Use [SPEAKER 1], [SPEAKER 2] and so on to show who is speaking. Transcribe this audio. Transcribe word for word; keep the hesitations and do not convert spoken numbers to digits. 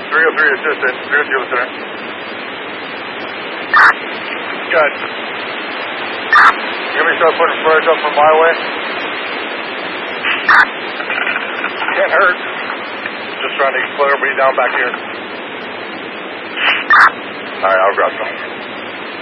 [SPEAKER 1] three oh three assistant. three oh three listener. Good. You want me to start putting flares up from my way? Can't hurt. Just trying to slow everybody down back here. Alright, I'll grab some.